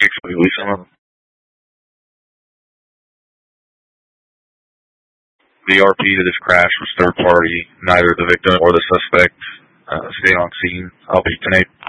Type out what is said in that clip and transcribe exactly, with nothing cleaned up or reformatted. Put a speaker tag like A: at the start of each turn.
A: six, release them. The R P to this crash was third party. Neither the victim or the suspect uh, stayed on scene. I'll be ten eight.